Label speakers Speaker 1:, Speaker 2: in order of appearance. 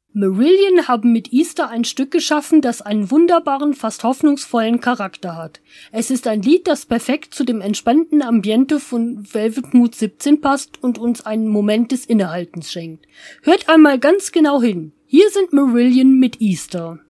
Speaker 1: Marillion haben mit Easter ein Stück geschaffen, das einen wunderbaren, fast hoffnungsvollen Charakter hat. Es ist ein Lied, das perfekt zu dem entspannten Ambiente von Velvet Mood 17 passt und uns einen Moment des Innehaltens schenkt. Hört einmal ganz genau hin. Hier sind Marillion mit Easter.